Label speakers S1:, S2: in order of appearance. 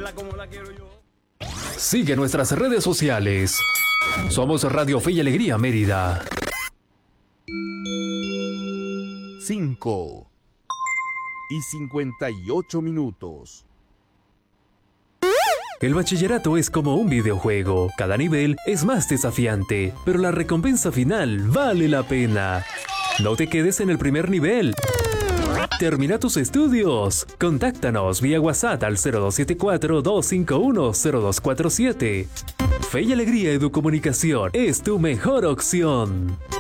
S1: Sigue nuestras redes sociales. Somos Radio Fe y Alegría Mérida.
S2: 5:58.
S1: El bachillerato es como un videojuego. Cada nivel es más desafiante, pero la recompensa final vale la pena. No te quedes en el primer nivel. Termina tus estudios. Contáctanos vía WhatsApp al 0274-251-0247. Fe y Alegría Educomunicación es tu mejor opción.